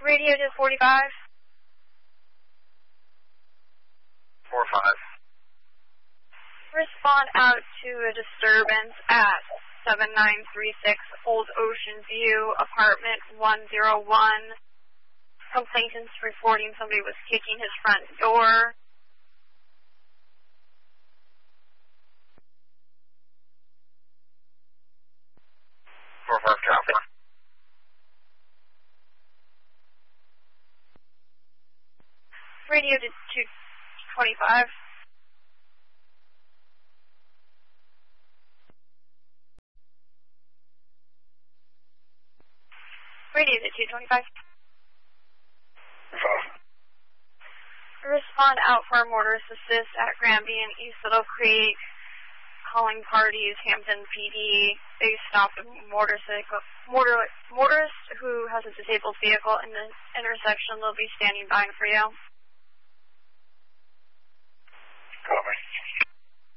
Radio to 45. 4-5. Respond out to a disturbance at 7936 Old Ocean View, apartment 101. Complainants reporting somebody was kicking his front door. Traffic. Radio to 225. Radio to 225. Respond out for a motorist assist at Granby and East Little Creek. Calling parties, Hampton PD. They stopped a motorist who has a disabled vehicle in the intersection. They'll be standing by for you.